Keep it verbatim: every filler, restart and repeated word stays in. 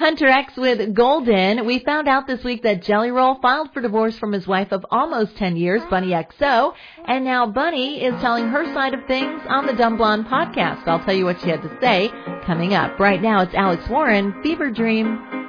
Hunter X with Golden. We found out this week that Jelly Roll filed for divorce from his wife of almost ten years, Bunny X O, and now Bunny is telling her side of things on the Dumb Blonde podcast. I'll tell you what she had to say coming up. Right now, it's Alex Warren, Fever Dream.